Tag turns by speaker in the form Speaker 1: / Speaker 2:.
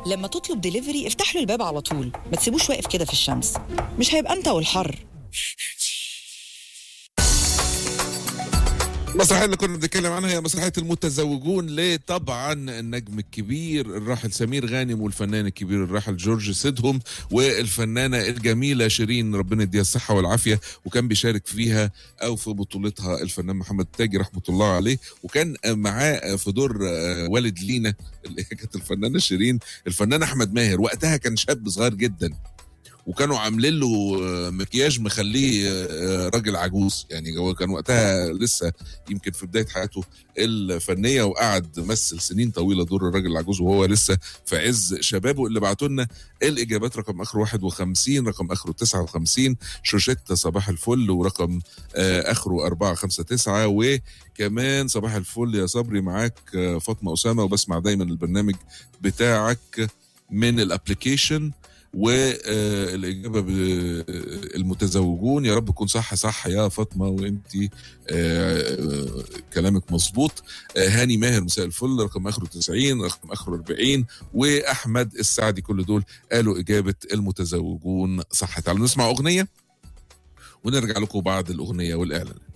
Speaker 1: لما تطلب دليفري افتح له الباب على طول، ما تسيبوش واقف كده في الشمس، مش هيبقى انت والحر.
Speaker 2: المسرحية اللي كنا بنتكلم عنها هي مسرحية المتزوجون لطبعا النجم الكبير الراحل سمير غانم والفنان الكبير الراحل جورج سيدهم والفنانة الجميلة شيرين ربنا يديها الصحة والعافية، وكان بيشارك فيها أو في بطولتها الفنان محمد تاجي رحمة الله عليه، وكان معاه في دور والد لينا اللي كانت الفنانة شيرين الفنان أحمد ماهر. وقتها كان شاب صغير جدا، وكانوا عاملين له مكياج مخليه راجل عجوز، يعني هو كان وقتها لسه يمكن في بدايه حياته الفنيه، وقعد مثل سنين طويله دور الراجل العجوز وهو لسه في عز شبابه. اللي بعتوا لنا الاجابات رقم اخره 51، رقم اخره 59 شوشيتا صباح الفل، ورقم اخره 459. وكمان صباح الفل يا صبري، معاك فاطمه اسامه وبسمع دايما البرنامج بتاعك من الابليكيشن، والاجابه المتزوجون. يا رب تكون صح يا فاطمه، وانتي كلامك مظبوط. هاني ماهر مساء الفل، رقم اخره 90، رقم اخره 40، واحمد السعدي كل دول قالوا اجابه المتزوجون صح. تعالوا نسمع اغنيه ونرجع لكم بعد الاغنيه والاعلان.